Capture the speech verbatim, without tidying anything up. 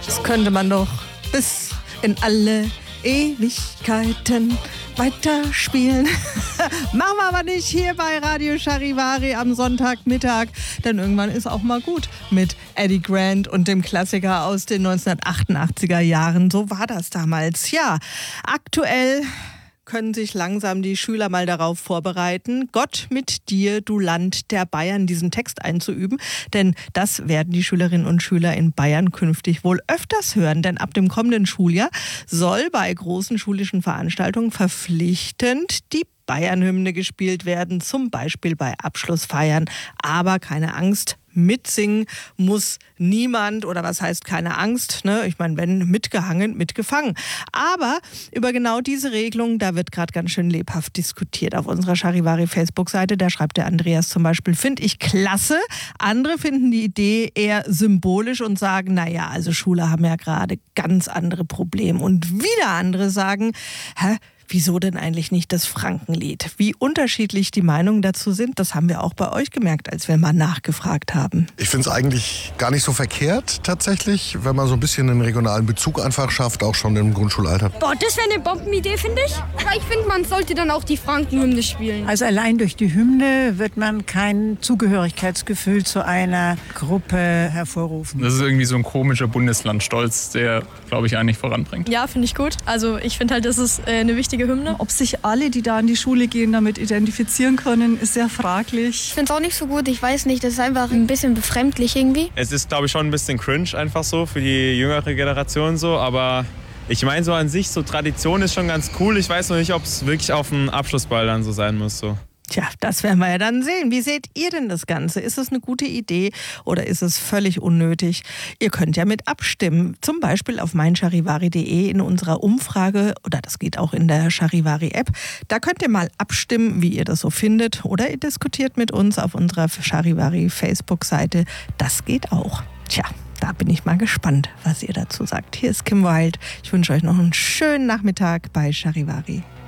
Das könnte man doch bis in alle Ewigkeiten weiterspielen. Machen wir aber nicht hier bei Radio Charivari am Sonntagmittag, denn irgendwann ist auch mal gut mit Eddie Grant und dem Klassiker aus den neunzehnhundertachtundachtziger Jahren. So war das damals. Ja, aktuell können sich langsam die Schüler mal darauf vorbereiten, Gott mit dir, du Land der Bayern, diesen Text einzuüben. Denn das werden die Schülerinnen und Schüler in Bayern künftig wohl öfters hören. Denn ab dem kommenden Schuljahr soll bei großen schulischen Veranstaltungen verpflichtend die Bayern-Hymne gespielt werden, zum Beispiel bei Abschlussfeiern. Aber keine Angst, mitsingen muss niemand, oder was heißt keine Angst, ne? Ich meine, wenn mitgehangen, mitgefangen. Aber über genau diese Regelung, da wird gerade ganz schön lebhaft diskutiert auf unserer Charivari-Facebook-Seite. Da schreibt der Andreas zum Beispiel, finde ich klasse. Andere finden die Idee eher symbolisch und sagen, naja, also Schule haben ja gerade ganz andere Probleme. Und wieder andere sagen, hä? Wieso denn eigentlich nicht das Frankenlied? Wie unterschiedlich die Meinungen dazu sind, das haben wir auch bei euch gemerkt, als wir mal nachgefragt haben. Ich finde es eigentlich gar nicht so verkehrt tatsächlich, wenn man so ein bisschen einen regionalen Bezug einfach schafft, auch schon im Grundschulalter. Boah, das wäre eine Bombenidee, finde ich. Aber ich finde, man sollte dann auch die Frankenhymne spielen. Also allein durch die Hymne wird man kein Zugehörigkeitsgefühl zu einer Gruppe hervorrufen. Das ist irgendwie so ein komischer Bundeslandstolz, der, glaube ich, eigentlich voranbringt. Ja, finde ich gut. Also ich finde halt, das ist eine wichtige Hymne. Ob sich alle, die da in die Schule gehen, damit identifizieren können, ist sehr fraglich. Ich finde es auch nicht so gut, ich weiß nicht, das ist einfach ein bisschen befremdlich irgendwie. Es ist, glaube ich, schon ein bisschen cringe einfach so für die jüngere Generation so, aber ich meine so an sich, so Tradition ist schon ganz cool. Ich weiß noch nicht, ob es wirklich auf dem Abschlussball dann so sein muss so. Tja, das werden wir ja dann sehen. Wie seht ihr denn das Ganze? Ist es eine gute Idee oder ist es völlig unnötig? Ihr könnt ja mit abstimmen. Zum Beispiel auf meincharivari punkt de in unserer Umfrage, oder das geht auch in der Charivari-App. Da könnt ihr mal abstimmen, wie ihr das so findet. Oder ihr diskutiert mit uns auf unserer Charivari-Facebook-Seite. Das geht auch. Tja, da bin ich mal gespannt, was ihr dazu sagt. Hier ist Kim Wilde. Ich wünsche euch noch einen schönen Nachmittag bei Charivari.